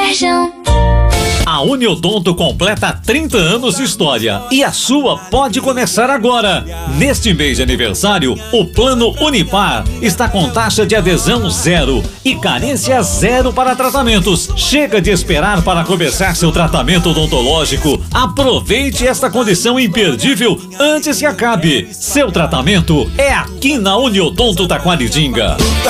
Serjão. A Uniodonto completa 30 anos de história e a sua pode começar agora. Neste mês de aniversário, o Plano Unipar está com taxa de adesão zero e carência zero para tratamentos. Chega de esperar para começar seu tratamento odontológico. Aproveite esta condição imperdível antes que acabe. Seu tratamento é aqui na Uniodonto Taquaritinga.